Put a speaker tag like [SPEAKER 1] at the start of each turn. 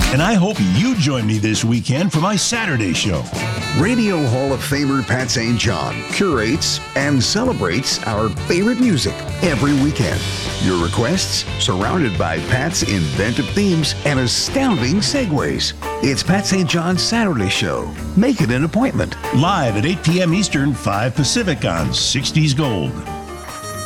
[SPEAKER 1] And I hope you join me this weekend for my Saturday show.
[SPEAKER 2] Radio Hall of Famer Pat St. John curates and celebrates our favorite music every weekend. Your requests surrounded by Pat's inventive themes and astounding segues. It's Pat St. John's Saturday show. Make it an appointment.
[SPEAKER 1] Live at 8 p.m. Eastern, 5 Pacific on 60s Gold.